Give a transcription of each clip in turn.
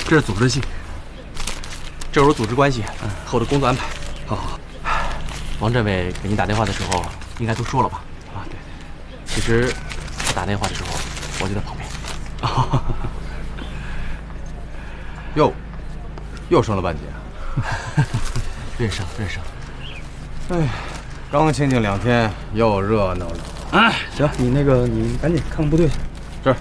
这是组织信，这是我组织关系和我的工作安排。好。王政委给您打电话的时候，应该都说了吧？啊，对。其实他打电话的时候，我就在旁边。 又升了半级。 认升。 哎，刚清静2天，又热闹了。 哎，行，你赶紧看看部队去。 是。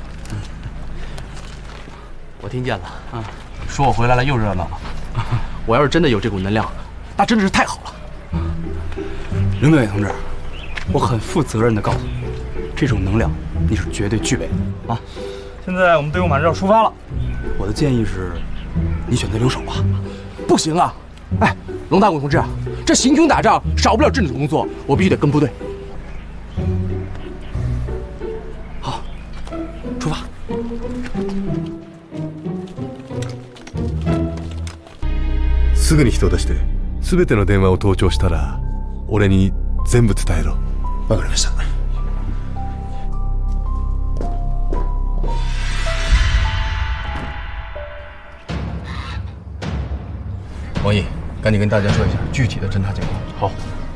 我听见了啊，说我回来了又热闹了。我要是真的有这股能量，那真的是太好了。 林队同志，我很负责任地告诉你，这种能量你是绝对具备的啊！现在我们队伍马上要出发了，我的建议是，你选择留守吧。 不行啊！哎，龙大伟同志，这行军打仗少不了政治工作，我必须得跟部队。好，出发。 すぐに人を出して全ての電話を盗聴したら俺に全部伝えろ。 わかりました。 王毅，赶紧跟大家说一下具体的侦查情况。 好。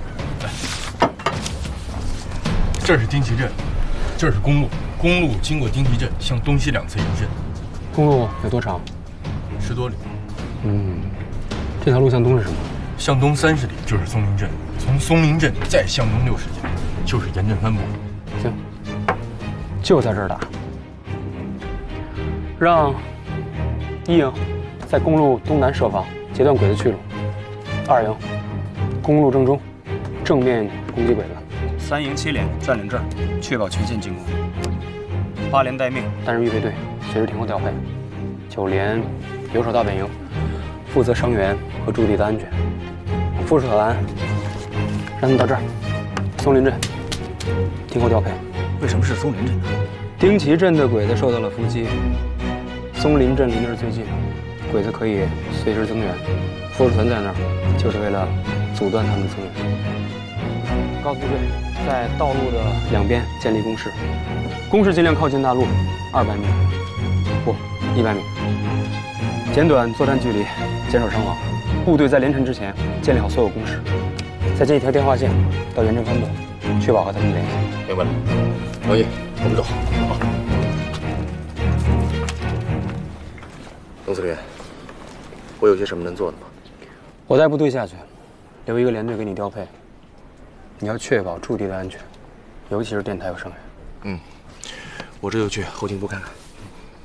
这是丁旗镇，这是公路，公路经过丁旗镇，向东西2侧延伸。 公路有多长 ？10多里。 这条路向东是什么？ 向东30里就是松林镇，从松林镇再向东60里就是严阵番部。 行，就在这儿打。让1营在公路东南设防，截断鬼子去路。2营公路正中，正面攻击鬼子。3营7连占领这儿，确保全线进攻。8连待命，担任预备队，随时停后调配。9连留守大本营，负责伤员和驻地的安全。副使团让他们到这儿，松林镇停后调配。 为什么是松林镇呢？ 丁旗镇的鬼子受到了伏击，松林镇离那儿最近，鬼子可以随时增援。副使团在那儿，就是为了阻断他们的增援。告诉部队，在道路的2边建立工事，工事尽量靠近大路，200米，不，100米，减短作战距离，减少伤亡。部队在凌晨之前建立好所有工事，再接一条电话线到严阵番部，确保和他们联系。 明白了，王毅，我们走。好。董司令，我有些什么能做的吗？ 我带部队下去，留一个连队给你调配。你要确保驻地的安全，尤其是电台和伤员。 我这就去后勤部看看。